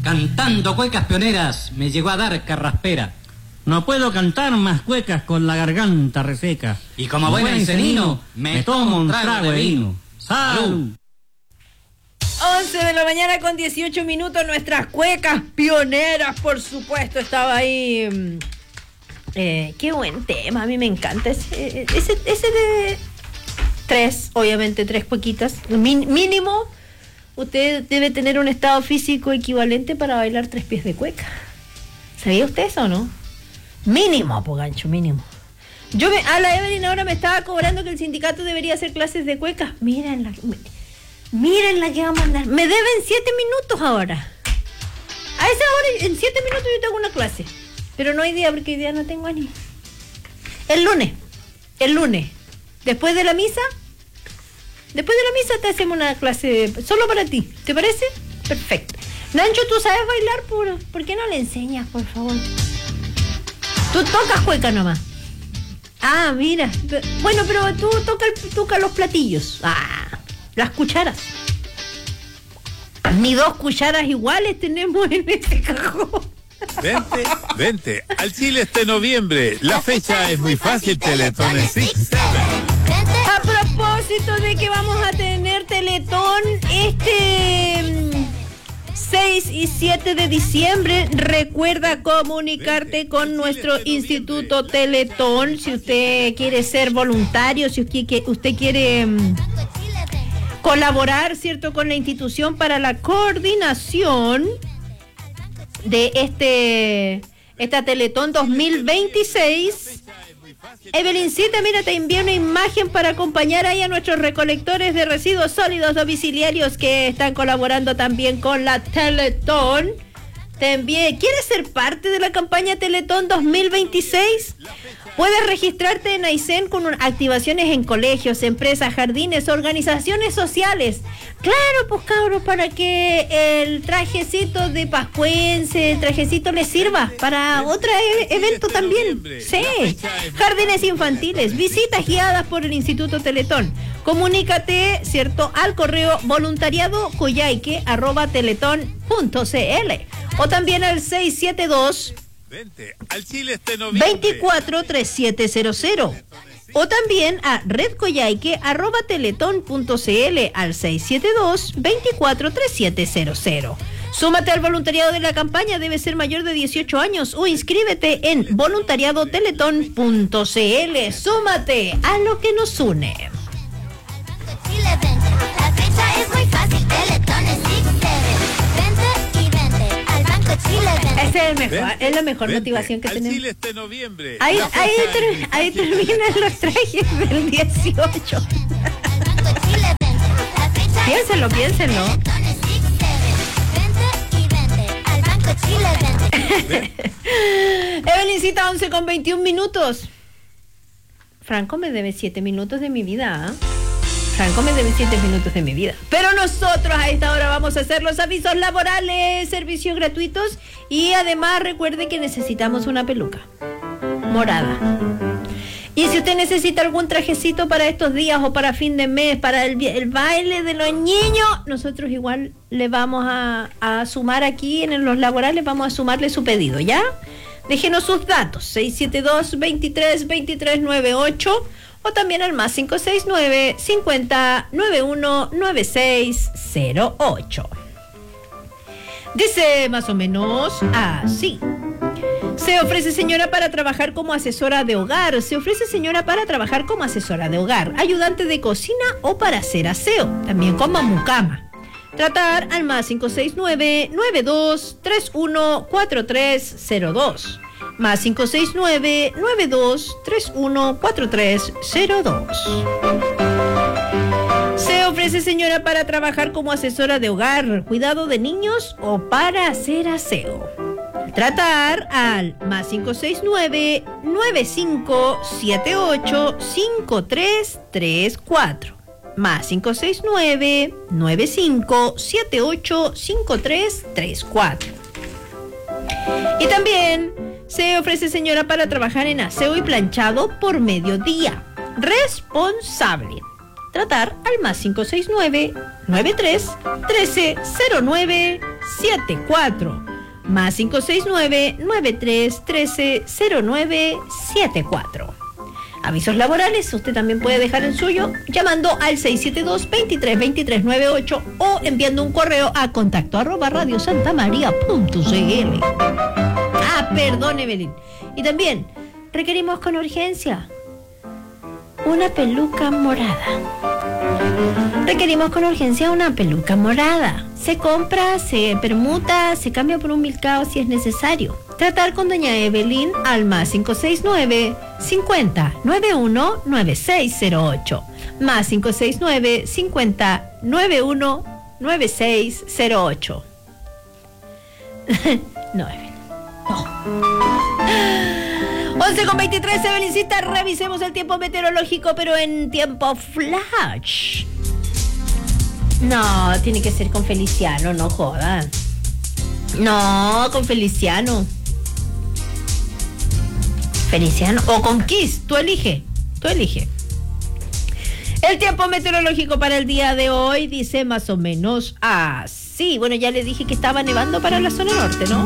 Cantando cuecas pioneras me llegó a dar carraspera. No puedo cantar más cuecas con la garganta reseca. Y como buen encenino, me tomo un trago de vino. ¡Salud! 11 de la mañana con 18 minutos, nuestras cuecas pioneras, por supuesto, estaba ahí. Qué buen tema, a mí me encanta ese de obviamente tres cuequitas, mínimo. Usted debe tener un estado físico equivalente para bailar 3 pies de cueca. ¿Sabía usted eso o no? Mínimo, Pogancho, mínimo. A la Evelyn ahora me estaba cobrando que el sindicato debería hacer clases de cuecas. Miren la que va a mandar. Me deben 7 minutos ahora. A esa hora, en 7 minutos yo tengo una clase. Pero no hay día, porque hoy día no tengo ánimo. El lunes. Después de la misa te hacemos una clase solo para ti. ¿Te parece? Perfecto. Nancho, ¿tú sabes bailar? ¿Por qué no le enseñas, por favor? Tú tocas cueca nomás. Ah, mira. Bueno, pero tú toca los platillos. Las cucharas. Ni 2 cucharas iguales tenemos en ese cajón. Vente. Al Chile este noviembre. La fecha es muy fácil, Teletón es 6. A propósito de que vamos a tener Teletón este 6 y 7 de diciembre, recuerda comunicarte con nuestro Instituto Teletón si usted quiere ser voluntario, si usted quiere colaborar, ¿cierto?, con la institución para la coordinación de esta Teletón 2026. Evelincita, mira, te envié una imagen para acompañar ahí a nuestros recolectores de residuos sólidos domiciliarios que están colaborando también con la Teletón. Te envié. ¿Quieres ser parte de la campaña Teletón 2026? Puedes registrarte en Aysén con activaciones en colegios, empresas, jardines, organizaciones sociales. Claro, pues cabros, para que el trajecito de pascuense, el trajecito les sirva para otro evento también. Sí, jardines infantiles, visitas guiadas por el Instituto Teletón. Comunícate, ¿cierto?, al correo voluntariadocoyhaique@teletón.cl o también al 672 al Chile este noviembre 243700 o también a redcoyhaique@teletón.cl al 672-243700. Súmate al voluntariado de la campaña, debe ser mayor de 18 años o inscríbete en voluntariadoteletón.cl. Súmate a lo que nos une. La fecha es muy fácil, Teletón es 6. Es la mejor motivación que tenemos. Chile este noviembre. Ahí terminan los trajes del 18. Piénsenlo. Evelincita, 11 con 21 minutos. Franco me debe 7 minutos de mi vida, Pero nosotros a esta hora vamos a hacer los avisos laborales, servicios gratuitos y además recuerde que necesitamos una peluca morada. Y si usted necesita algún trajecito para estos días o para fin de mes, para el baile de los niños, nosotros igual le vamos a sumar aquí en los laborales, vamos a sumarle su pedido, ¿ya? Déjenos sus datos, 672-23-2398 o también al más 569-50-91-9608. Dice más o menos así. Se ofrece señora para trabajar como asesora de hogar. Ayudante de cocina o para hacer aseo. También con mamucama. Tratar al más 569-9231-4302. Más 569-9231-4302. Se ofrece señora para trabajar como asesora de hogar, cuidado de niños o para hacer aseo. Tratar al más 569-9578-5334. Más 569-9578-5334. Y también se ofrece señora para trabajar en aseo y planchado por mediodía. Responsable. Tratar al más 569-93-1309 0974. Más 569-9313-0974. Avisos laborales, usted también puede dejar el suyo llamando al 672-232398 o enviando un correo a contacto@radiosantamaria.cl. Perdón, Evelyn. Y también requerimos con urgencia una peluca morada. Requerimos con urgencia una peluca morada. Se compra, se permuta, se cambia por un milcao si es necesario. Tratar con doña Evelyn al más 569 50 91 9608. Más 569 50 91 9608. No, Evelyn. No. 11:23, Evelincita, revisemos el tiempo meteorológico, pero en tiempo flash. No, tiene que ser con Feliciano, no jodan. No, con Feliciano. Feliciano o con Kiss, tú elige. El tiempo meteorológico para el día de hoy dice más o menos así. Bueno, ya le dije que estaba nevando para la zona norte, ¿no?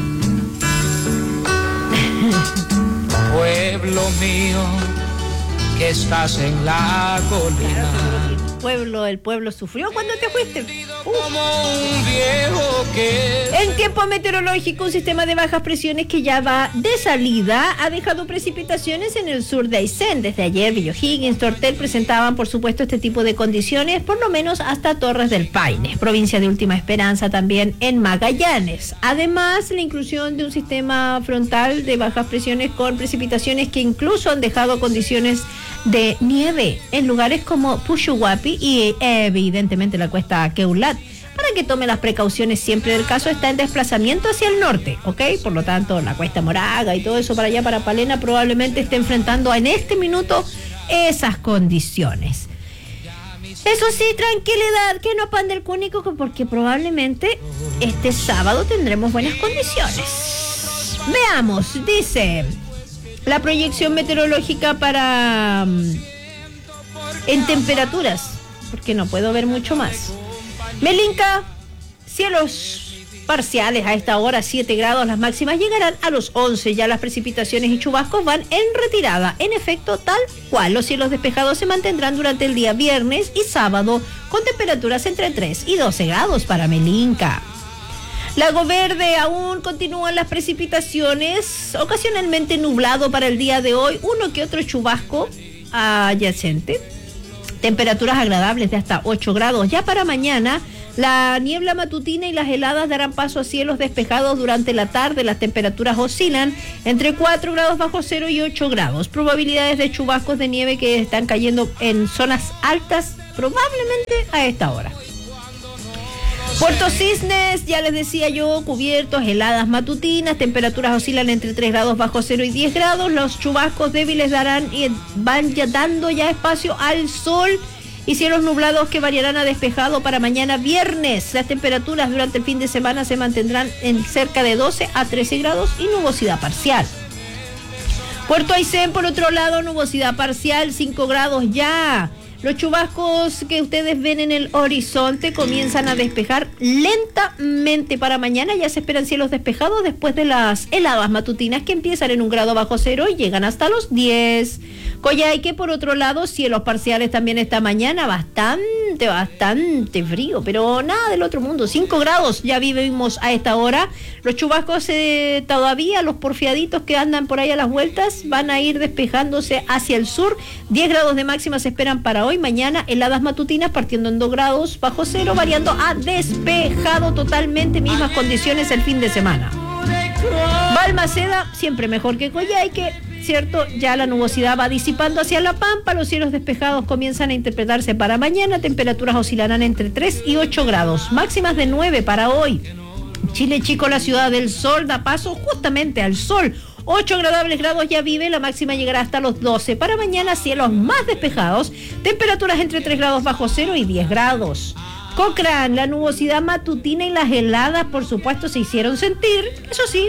Pueblo mío, que estás en la colina. El pueblo sufrió cuando te fuiste. Como un viejo que... En tiempo meteorológico, un sistema de bajas presiones que ya va de salida ha dejado precipitaciones en el sur de Aysén. Desde ayer, Villa O'Higgins, Tortel presentaban, por supuesto, este tipo de condiciones, por lo menos hasta Torres del Paine, provincia de Última Esperanza, también en Magallanes. Además, la inclusión de un sistema frontal de bajas presiones con precipitaciones que incluso han dejado condiciones de nieve en lugares como Pushuhuapi y evidentemente la cuesta Queulat. Para que tome las precauciones siempre del caso, está en desplazamiento hacia el norte, ¿ok? Por lo tanto, la cuesta Moraga y todo eso para allá, para Palena, probablemente esté enfrentando en este minuto esas condiciones. Eso sí, tranquilidad, que no pande el cúnico, porque probablemente este sábado tendremos buenas condiciones. Veamos, dice la proyección meteorológica para en temperaturas, porque no puedo ver mucho más. Melinca, cielos parciales a esta hora, 7 grados, las máximas llegarán a los 11, ya las precipitaciones y chubascos van en retirada. En efecto, tal cual, los cielos despejados se mantendrán durante el día viernes y sábado, con temperaturas entre 3 y 12 grados para Melinca. Lago Verde, aún continúan las precipitaciones, ocasionalmente nublado para el día de hoy, uno que otro chubasco adyacente. Temperaturas agradables de hasta 8 grados. Ya para mañana, la niebla matutina y las heladas darán paso a cielos despejados durante la tarde. Las temperaturas oscilan entre 4 grados bajo cero y 8 grados. Probabilidades de chubascos de nieve que están cayendo en zonas altas, probablemente a esta hora. Puerto Cisnes, ya les decía yo, cubiertos, heladas matutinas, temperaturas oscilan entre 3 grados bajo cero y 10 grados. Los chubascos débiles van ya dando ya espacio al sol y cielos nublados que variarán a despejado para mañana viernes. Las temperaturas durante el fin de semana se mantendrán en cerca de 12 a 13 grados y nubosidad parcial. Puerto Aysén, por otro lado, nubosidad parcial, 5 grados ya. Los chubascos que ustedes ven en el horizonte comienzan a despejar lentamente para mañana. Ya se esperan cielos despejados después de las heladas matutinas que empiezan en 1 grado bajo cero y llegan hasta los 10. Coyhaique, por otro lado, cielos parciales también esta mañana, bastante frío, pero nada del otro mundo. 5 grados ya vivimos a esta hora. Los chubascos todavía, los porfiaditos que andan por ahí a las vueltas, van a ir despejándose hacia el sur. 10 grados de máxima se esperan para hoy. Mañana heladas matutinas partiendo en 2 grados bajo cero, variando a despejado totalmente, mismas condiciones el fin de semana. Balmaceda, siempre mejor que Coyhaique, ¿cierto? Ya la nubosidad va disipando hacia La Pampa, los cielos despejados comienzan a interpretarse para mañana, temperaturas oscilarán entre 3 y 8 grados, máximas de 9 para hoy. Chile Chico, la ciudad del sol, da paso justamente al sol. 8 agradables grados ya vive, la máxima llegará hasta los 12. Para mañana, cielos más despejados, temperaturas entre 3 grados bajo cero y 10 grados. Cochrane, la nubosidad matutina y las heladas, por supuesto, se hicieron sentir. Eso sí,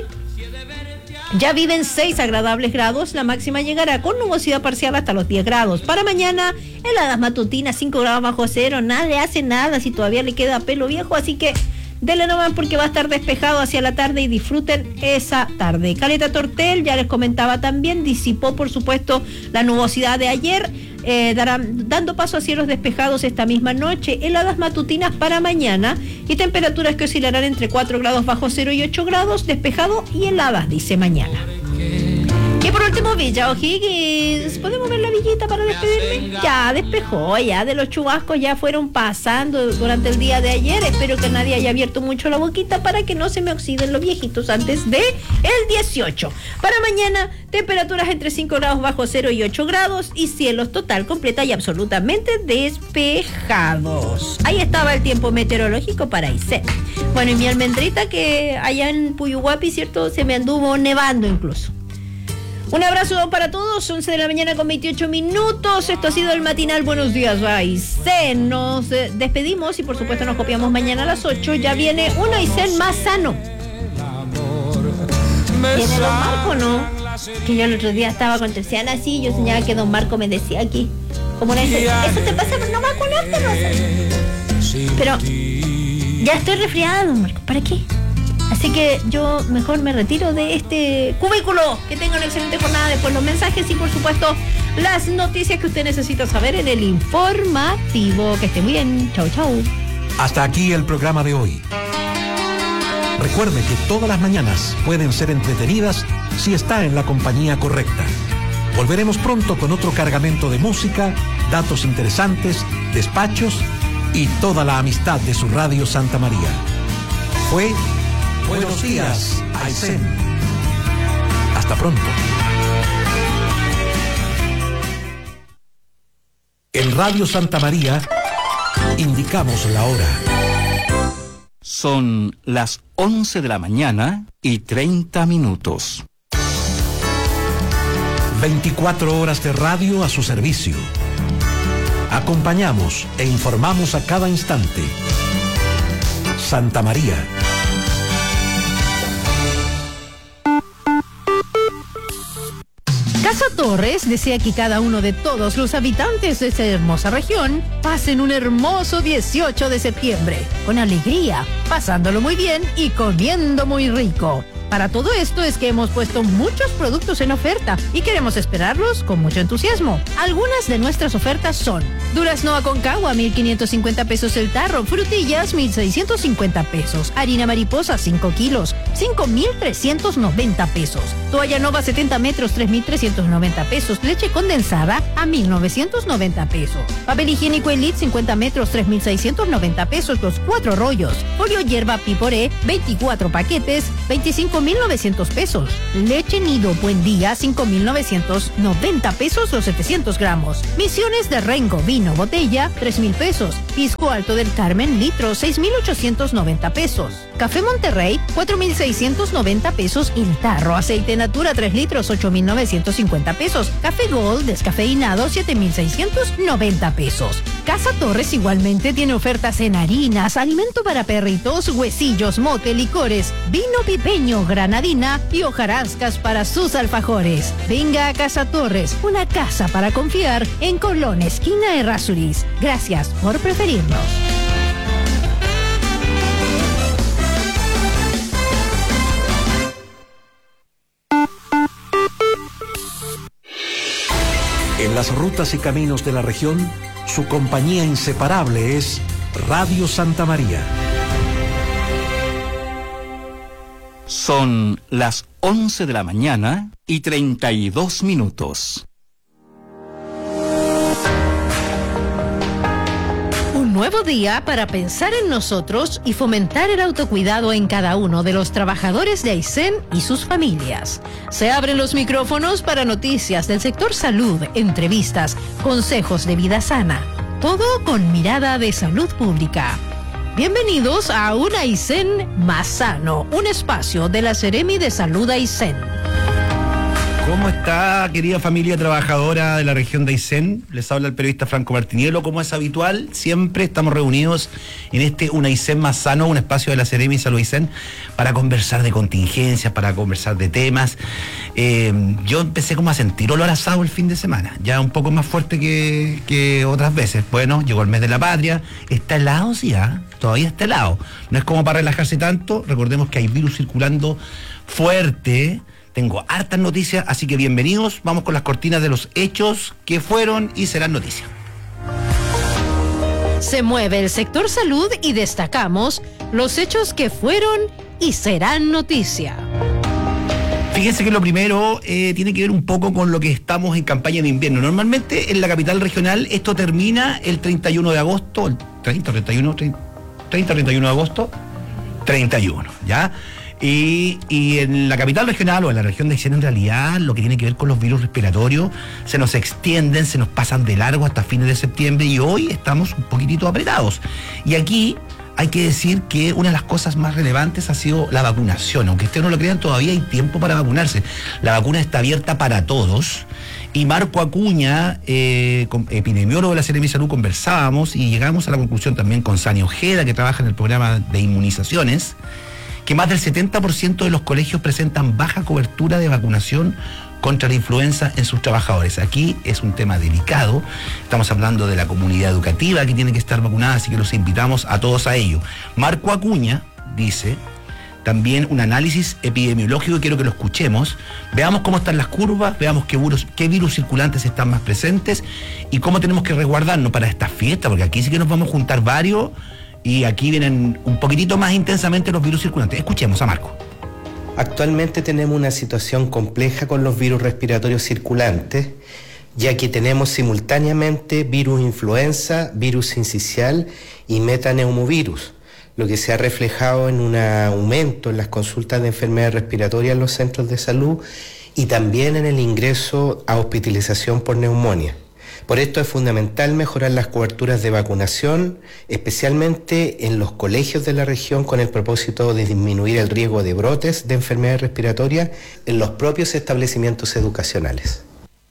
ya viven 6 agradables grados, la máxima llegará con nubosidad parcial hasta los 10 grados. Para mañana, heladas matutinas, 5 grados bajo cero, nada le hace nada si todavía le queda pelo viejo, así que Dele nomás porque va a estar despejado hacia la tarde y disfruten esa tarde. Caleta Tortel, ya les comentaba también, disipó por supuesto la nubosidad de ayer, dando paso a cielos despejados esta misma noche, heladas matutinas para mañana y temperaturas que oscilarán entre 4 grados bajo cero y 8 grados, despejado y heladas, dice mañana. Y por último, Villa O'Higgins, ¿podemos ver la villita para despedirme? Ya despejó, ya de los chubascos ya fueron pasando durante el día de ayer. Espero que nadie haya abierto mucho la boquita para que no se me oxiden los viejitos antes de el 18. Para mañana, temperaturas entre 5 grados bajo cero y 8 grados y cielos total, completa y absolutamente despejados. Ahí estaba el tiempo meteorológico para Aysén. Bueno, y mi almendrita que allá en Puyuhuapi, ¿cierto? Se me anduvo nevando incluso. Un abrazo para todos, 11 de la mañana con 28 minutos. Esto ha sido el matinal. Buenos días, Aysén. Nos despedimos y por supuesto nos copiamos mañana a las 8. Ya viene un Aysén más sano. Viene Don Marco, ¿no? Que yo el otro día estaba con Terciana así y yo soñaba que Don Marco me decía aquí, como una dice, eso te pasa por no vacunarte, Rosa. Pero ya estoy resfriada, Don Marco, ¿para qué? Así que yo mejor me retiro de este cubículo. Que tengan una excelente jornada. Después los mensajes y por supuesto las noticias que usted necesita saber en el informativo. Que esté muy bien. Chau, chau. Hasta aquí el programa de hoy. Recuerde que todas las mañanas pueden ser entretenidas si está en la compañía correcta. Volveremos pronto con otro cargamento de música, datos interesantes, despachos y toda la amistad de su Radio Santa María. Fue Buenos días, Aysén. Hasta pronto. En Radio Santa María indicamos la hora. Son las 11 de la mañana y 30 minutos. 24 horas de radio a su servicio. Acompañamos e informamos a cada instante. Santa María. Casa Torres desea que cada uno de todos los habitantes de esta hermosa región pasen un hermoso 18 de septiembre, con alegría, pasándolo muy bien y comiendo muy rico. Para todo esto es que hemos puesto muchos productos en oferta y queremos esperarlos con mucho entusiasmo. Algunas de nuestras ofertas son: durazno Aconcagua, 1,550 pesos el tarro; frutillas, 1,650 pesos; harina mariposa, 5 kilos, 5,390 pesos; toalla Nova 70 metros, 3,390 pesos; leche condensada a 1,990 pesos; papel higiénico Elite 50 metros, 3,690 pesos los 4 rollos; folio hierba Piporé, 24 paquetes, 25,900 pesos; leche Nido Buen Día, 5,990 pesos los 700 gramos; misiones de Rengo vino botella, 3,000 pesos; pisco Alto del Carmen litro, 6,890 pesos; café Monterrey, 4,690 pesos el tarro; aceite Natura 3 litros, 8,950 pesos; café Gold descafeinado, 7,690 pesos. Casa Torres igualmente tiene ofertas en harinas, alimento para perritos, huesillos, mote, licores, vino pipeño, granadina y hojarascas para sus alfajores. Venga a Casa Torres, una casa para confiar, en Colón, esquina Errázuriz. Gracias por preferirnos. En las rutas y caminos de la región, su compañía inseparable es Radio Santa María. Son las 11 de la mañana y 32 minutos. Un nuevo día para pensar en nosotros y fomentar el autocuidado en cada uno de los trabajadores de Aysén y sus familias. Se abren los micrófonos para noticias del sector salud, entrevistas, consejos de vida sana. Todo con mirada de salud pública. Bienvenidos a un Aysén más sano, un espacio de la Seremi de Salud Aysén. ¿Cómo está, querida familia trabajadora de la región de Aysén? Les habla el periodista Franco Martinielo. Como es habitual, siempre estamos reunidos en Un Aysén Más Sano, un espacio de la Seremi Salud Aysén, para conversar de contingencias, para conversar de temas. Yo empecé como a sentir olor asado el fin de semana, ya un poco más fuerte que otras veces. Bueno, llegó el mes de la patria, está helado, sí, todavía está helado. No es como para relajarse tanto, recordemos que hay virus circulando fuerte. Tengo hartas noticias, así que bienvenidos. Vamos con las cortinas de los hechos que fueron y serán noticias. Se mueve el sector salud y destacamos los hechos que fueron y serán noticia. Fíjense que lo primero tiene que ver un poco con lo que estamos en campaña de invierno. Normalmente en la capital regional esto termina el 31 de agosto, el 31 de agosto, 31, ¿ya? Y en la capital regional o en la región de Aysén, en realidad, lo que tiene que ver con los virus respiratorios se nos extienden, se nos pasan de largo hasta fines de septiembre, y hoy estamos un poquitito apretados. Y aquí hay que decir que una de las cosas más relevantes ha sido la vacunación. Aunque ustedes no lo crean, todavía hay tiempo para vacunarse. La vacuna está abierta para todos. Y Marco Acuña, epidemiólogo de la Seremi Salud, conversábamos y llegamos a la conclusión también con Sani Ojeda, que trabaja en el programa de inmunizaciones, que más del 70% de los colegios presentan baja cobertura de vacunación contra la influenza en sus trabajadores. Aquí es un tema delicado, estamos hablando de la comunidad educativa que tiene que estar vacunada, así que los invitamos a todos a ello. Marco Acuña dice también un análisis epidemiológico, y quiero que lo escuchemos, veamos cómo están las curvas, veamos qué virus circulantes están más presentes y cómo tenemos que resguardarnos para esta fiesta, porque aquí sí que nos vamos a juntar varios. Y aquí vienen un poquitito más intensamente los virus circulantes. Escuchemos a Marco. Actualmente tenemos una situación compleja con los virus respiratorios circulantes, ya que tenemos simultáneamente virus influenza, virus sincicial y metaneumovirus, lo que se ha reflejado en un aumento en las consultas de enfermedades respiratorias en los centros de salud y también en el ingreso a hospitalización por neumonía. Por esto es fundamental mejorar las coberturas de vacunación, especialmente en los colegios de la región, con el propósito de disminuir el riesgo de brotes de enfermedades respiratorias en los propios establecimientos educacionales.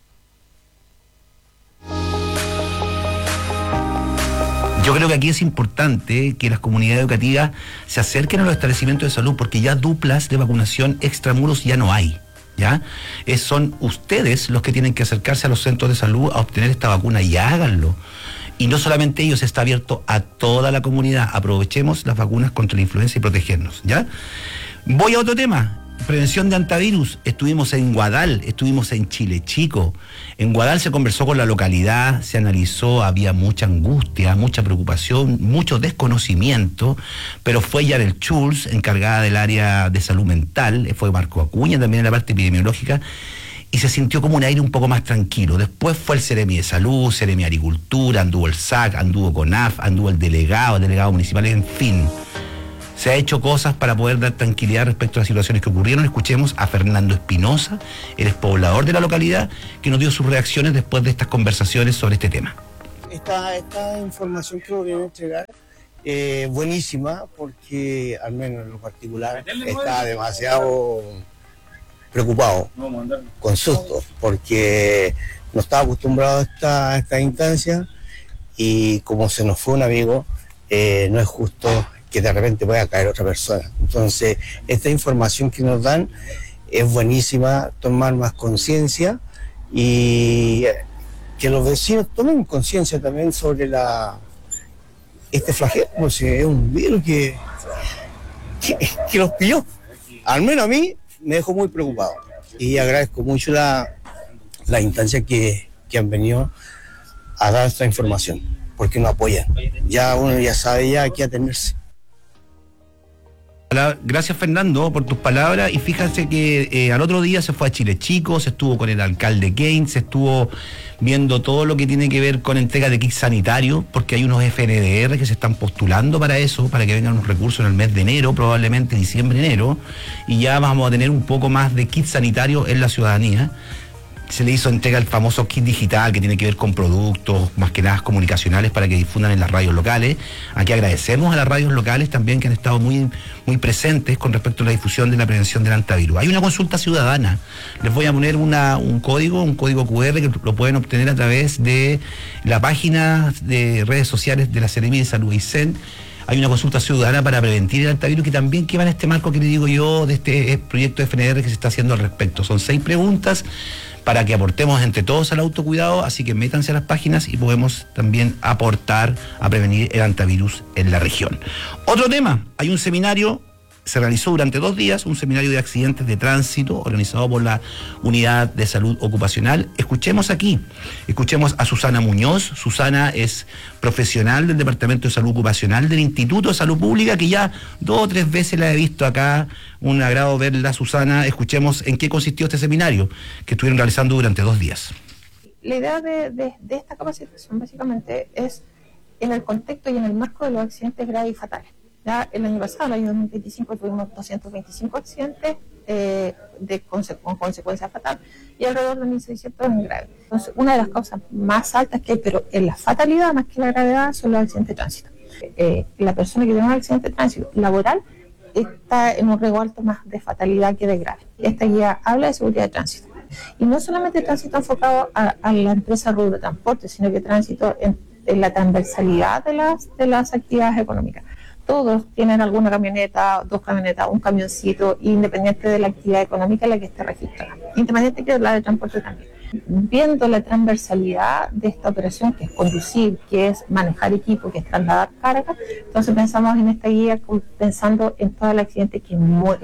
Yo creo que aquí es importante que las comunidades educativas se acerquen a los establecimientos de salud, porque ya duplas de vacunación extramuros ya no hay. ¿Ya? Son ustedes los que tienen que acercarse a los centros de salud a obtener esta vacuna, y háganlo. Y no solamente ellos, está abierto a toda la comunidad. Aprovechemos las vacunas contra la influenza y protegernos, ¿ya? Voy a otro tema. Prevención de antivirus. Estuvimos en Guadal, estuvimos en Chile Chico. En Guadal se conversó con la localidad, se analizó, había mucha angustia, mucha preocupación, mucho desconocimiento, pero fue Yarel Schulz, encargada del área de salud mental, fue Marco Acuña también en la parte epidemiológica, y se sintió como un aire un poco más tranquilo. Después fue el Seremi de Salud, Seremi de Agricultura, anduvo el SAC, anduvo CONAF, anduvo el delegado municipal, en fin. Se ha hecho cosas para poder dar tranquilidad respecto a las situaciones que ocurrieron. Escuchemos a Fernando Espinosa, el expoblador de la localidad, que nos dio sus reacciones después de estas conversaciones sobre este tema. Esta información que voy a entregar es buenísima, porque al menos en lo particular está demasiado preocupado, con susto, porque no estaba acostumbrado a esta instancia, y como se nos fue un amigo, no es justo que de repente pueda caer otra persona. Entonces, esta información que nos dan es buenísima, tomar más conciencia y que los vecinos tomen conciencia también sobre este flagelo, porque es un virus que los pilló. Al menos a mí me dejó muy preocupado, y agradezco mucho la instancia que han venido a dar esta información, porque nos apoyan. Ya uno ya sabe ya a qué atenerse. Gracias, Fernando, por tus palabras. Y fíjense que al otro día se fue a Chile Chico, se estuvo con el alcalde Keynes, se estuvo viendo todo lo que tiene que ver con entrega de kits sanitarios, porque hay unos FNDR que se están postulando para eso, para que vengan unos recursos en el mes de enero, probablemente diciembre, enero, y ya vamos a tener un poco más de kits sanitarios en la ciudadanía. se le hizo entrega al famoso kit digital que tiene que ver con productos, más que nada comunicacionales, para que difundan en las radios locales. Aquí agradecemos a las radios locales también que han estado muy presentes con respecto a la difusión de la prevención del antivirus. Hay una consulta ciudadana. Les voy a poner un código QR que lo pueden obtener a través de la página de redes sociales de la Seremi de Salud Aysén. Hay una consulta ciudadana para prevenir el antivirus que también va en este marco que le digo yo de este proyecto de FNR que se está haciendo al respecto. Son 6 preguntas para que aportemos entre todos al autocuidado, así que métanse a las páginas y podemos también aportar a prevenir el antivirus en la región. Otro tema, hay un seminario, se realizó durante 2 días, un seminario de accidentes de tránsito organizado por la Unidad de Salud Ocupacional. Escuchemos a Susana Muñoz. Susana es profesional del Departamento de Salud Ocupacional del Instituto de Salud Pública, que ya 2 o 3 veces la he visto acá. Un agrado verla, Susana. Escuchemos en qué consistió este seminario que estuvieron realizando durante 2 días. La idea de esta capacitación básicamente es en el contexto y en el marco de los accidentes graves y fatales. Ya el año pasado, el año 2025, tuvimos 225 accidentes con consecuencias fatales y alrededor de 1.600 en grave. Entonces, una de las causas más altas que hay, pero en la fatalidad más que la gravedad, son los accidentes de tránsito. La persona que tiene un accidente de tránsito laboral está en un riesgo alto más de fatalidad que de grave. Esta guía habla de seguridad de tránsito. Y no solamente tránsito enfocado a la empresa rubro de transporte, sino que tránsito en la transversalidad de las actividades económicas. Todos tienen alguna camioneta, 2 camionetas, un camioncito, independiente de la actividad económica en la que esté registrada, independiente de la de transporte también. Viendo la transversalidad de esta operación, que es conducir, que es manejar equipo, que es trasladar carga, entonces pensamos en esta guía pensando en toda la gente que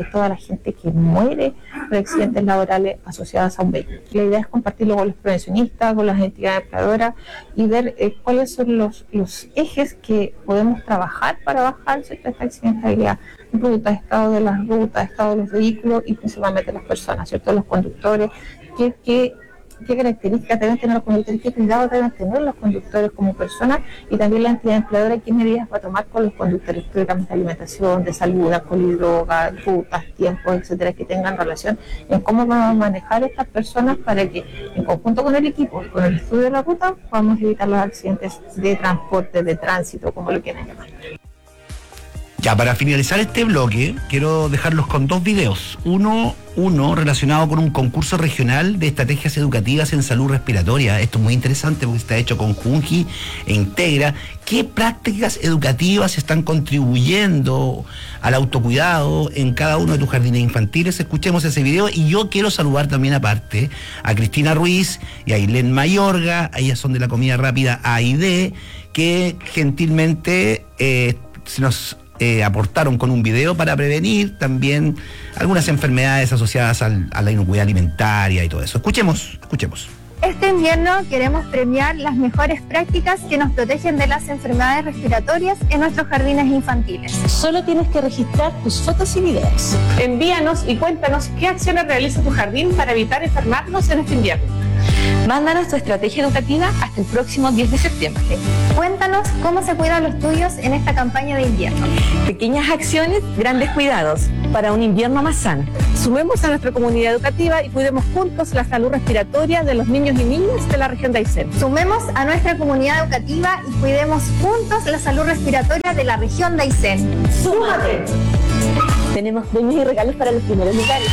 muere por accidentes laborales asociados a un vehículo. La idea es compartirlo con los prevencionistas, con las entidades empleadoras y ver cuáles son los ejes que podemos trabajar para bajar esta accidentalidad, rutas, estado de las rutas, estado de los vehículos y principalmente las personas, ¿cierto? Los conductores, qué características deben tener los conductores, qué cuidados deben tener los conductores como personas y también la entidad empleadora, qué medidas va a tomar con los conductores, programas de alimentación, de salud, alcohol y droga, rutas, tiempos, etcétera, que tengan relación en cómo vamos a manejar a estas personas para que en conjunto con el equipo y con el estudio de la ruta podamos evitar los accidentes de transporte, de tránsito, como lo quieran llamar. Ya, para finalizar este bloque, quiero dejarlos con 2 videos. Uno relacionado con un concurso regional de estrategias educativas en salud respiratoria. Esto es muy interesante porque está hecho con Junji e Integra. ¿Qué prácticas educativas están contribuyendo al autocuidado en cada uno de tus jardines infantiles? Escuchemos ese video y yo quiero saludar también aparte a Cristina Ruiz y a Ailén Mayorga. Ellas son de la comida rápida A&D, que gentilmente se nos aportaron con un video para prevenir también algunas enfermedades asociadas a la inocuidad alimentaria y todo eso. Escuchemos. Este invierno queremos premiar las mejores prácticas que nos protegen de las enfermedades respiratorias en nuestros jardines infantiles. Solo tienes que registrar tus fotos y videos. Envíanos y cuéntanos qué acciones realiza tu jardín para evitar enfermarnos en este invierno. Mándanos tu estrategia educativa hasta el próximo 10 de septiembre. Cuéntanos cómo se cuidan los tuyos en esta campaña de invierno. Pequeñas acciones, grandes cuidados, para un invierno más sano. Sumemos a nuestra comunidad educativa y cuidemos juntos la salud respiratoria de los niños y niñas de la región de Aysén. Sumemos a nuestra comunidad educativa y cuidemos juntos la salud respiratoria de la región de Aysén. ¡Súmate! Tenemos premios y regalos para los primeros lugares.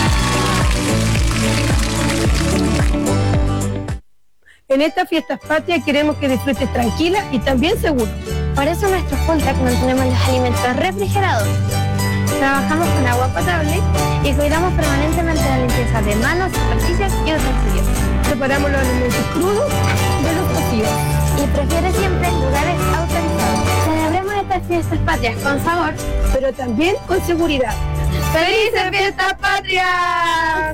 En estas fiestas patrias queremos que disfrutes tranquila y también seguro. Por eso en nuestro Fulltrack mantenemos los alimentos refrigerados. Trabajamos con agua potable y cuidamos permanentemente la limpieza de manos, superficies y utensilios. Separamos los alimentos crudos de los cocidos. Y prefiere siempre lugares autorizados. Celebremos estas fiestas patrias con sabor, pero también con seguridad. ¡Felices fiestas patrias!